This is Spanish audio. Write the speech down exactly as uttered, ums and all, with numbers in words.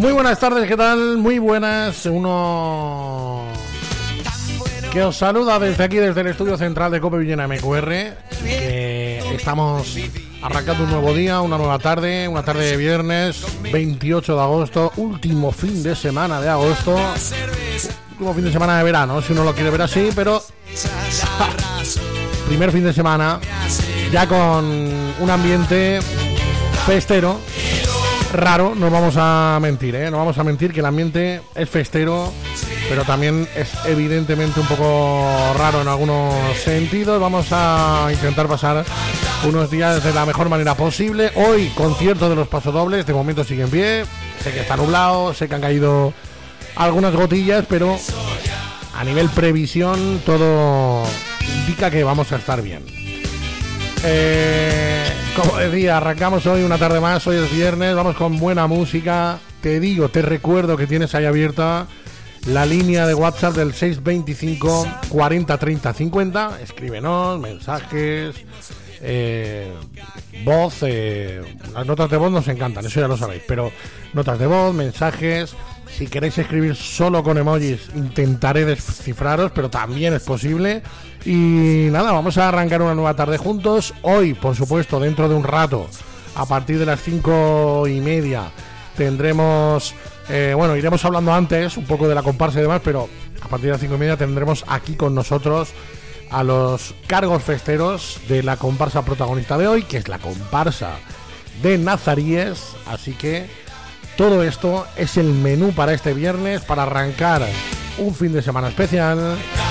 Muy buenas tardes, ¿qué tal? Muy buenas, uno que os saluda desde aquí, desde el estudio central de Cope Villena M Q R, que estamos arrancando un nuevo día, una nueva tarde, una tarde de viernes, veintiocho de agosto, último fin de semana de agosto, último fin de semana de verano, si uno lo quiere ver así, pero ¡ja! Primer fin de semana, ya con un ambiente festero, raro, no vamos a mentir, ¿eh? No vamos a mentir que el ambiente es festero, pero también es evidentemente un poco raro en algunos sentidos. Vamos a intentar pasar unos días de la mejor manera posible. Hoy, concierto de los pasodobles, de momento sigue en pie. Sé que está nublado, sé que han caído algunas gotillas, pero a nivel previsión todo indica que vamos a estar bien. Eh, como decía, arrancamos hoy una tarde más, hoy es viernes, vamos con buena música. Te digo, te recuerdo que tienes ahí abierta la línea de WhatsApp del seis veinticinco cuarenta treinta cincuenta. Escríbenos mensajes, eh, voz, eh, las notas de voz nos encantan, eso ya lo sabéis, pero notas de voz, mensajes. Si queréis escribir solo con emojis, intentaré descifraros, pero también es posible. Y nada, vamos a arrancar una nueva tarde juntos. Hoy, por supuesto, dentro de un rato, a partir de las cinco y media, tendremos... Eh, bueno, iremos hablando antes un poco de la comparsa y demás, pero a partir de las cinco y media tendremos aquí con nosotros a los cargos festeros de la comparsa protagonista de hoy, que es la comparsa de Nazaríes. Así que todo esto es el menú para este viernes, para arrancar un fin de semana especial.